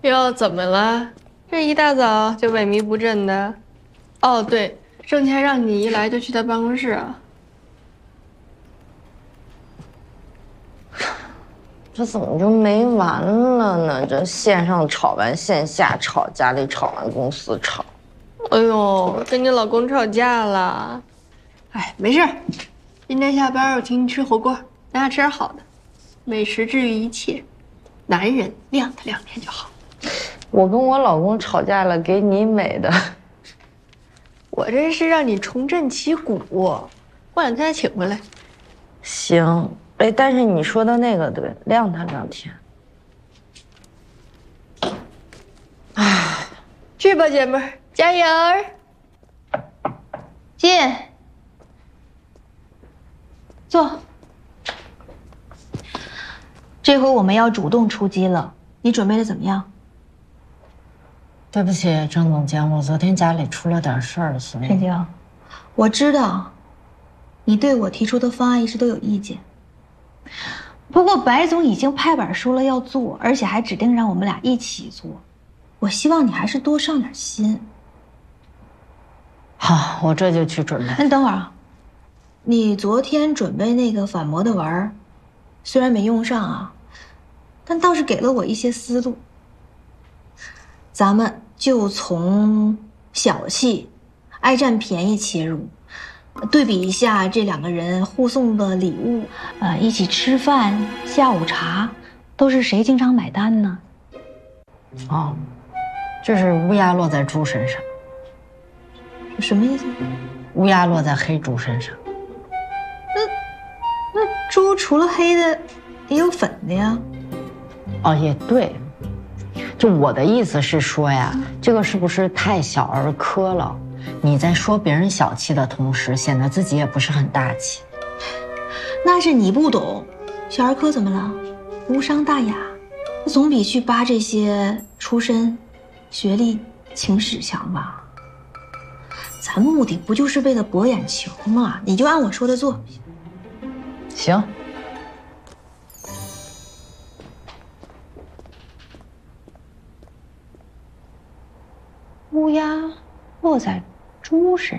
哟，怎么了？这一大早就萎靡不振的。哦，对，郑谦让你一来就去他办公室啊。 这怎么就没完了呢？这线上吵完线下吵，家里吵完公司吵。 哎呦，跟你老公吵架了？哎，没事，今天下班我请你吃火锅，咱俩吃点好的。美食治愈一切，男人晾他2天就好。 我跟我老公吵架了，给你美的。 我这是让你重振旗鼓，过2天再请回来。 行，哎，但是你说的那个对，晾他2天。 唉，去吧，姐们儿，加油！ 进，坐。这回我们要主动出击了，你准备的怎么样？ 对不起，郑总监，我昨天家里出了点事儿，所以。 沈晶，我知道，你对我提出的方案一直都有意见。不过白总已经拍板说了要做，而且还指定让我们俩一起做。我希望你还是多上点心。 好，我这就去准备。 你等会儿啊，你昨天准备那个反磨的丸儿，虽然没用上啊，但倒是给了我一些思路。咱们就从小气、爱占便宜切入，对比一下这2个人互送的礼物，一起吃饭、下午茶，都是谁经常买单呢？ 哦，就是乌鸦落在猪身上。 什么意思？ 乌鸦落在黑猪身上。 那猪除了黑的，也有粉的呀。 哦，也对。就我的意思是说呀，这个是不是太小儿科了？你在说别人小气的同时，显得自己也不是很大气。 那是你不懂，小儿科怎么了？无伤大雅，总比去扒这些出身、学历、情史强吧？咱目的不就是为了博眼球吗？你就按我说的做。 行。 乌鸦落在猪身